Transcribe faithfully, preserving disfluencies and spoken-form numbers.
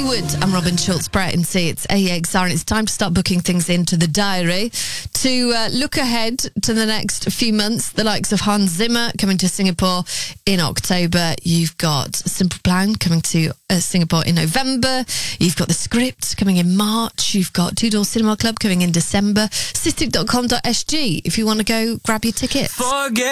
Wood. I'm Robin Schultz-Brett and see it's A X R and it's time to start booking things into the diary to uh, look ahead to the next few months. The likes of Hans Zimmer coming to Singapore in October. You've got Simple Plan coming to uh, Singapore in November. You've got The Script coming in March. You've got Two Door Cinema Club coming in December. Cystic dot com dot s g if you want to go grab your tickets. Forget